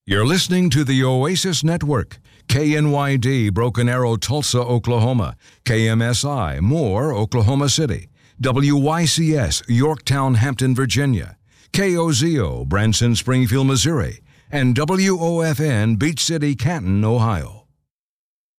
You're listening to the Oasis Network. KNYD, Broken Arrow, Tulsa, Oklahoma. KMSI, Moore, Oklahoma City. WYCS, Yorktown, Hampton, Virginia. KOZO, Branson, Springfield, Missouri. And WOFN, Beach City, Canton, Ohio.